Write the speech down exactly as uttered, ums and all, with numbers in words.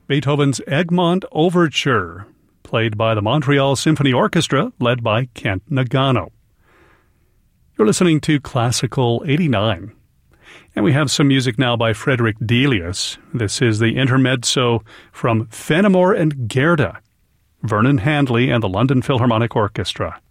Beethoven's Egmont Overture, played by the Montreal Symphony Orchestra, led by Kent Nagano. You're listening to Classical eighty-nine. And we have some music now by Frederick Delius. This is the intermezzo from Fenimore and Gerda, Vernon Handley and the London Philharmonic Orchestra.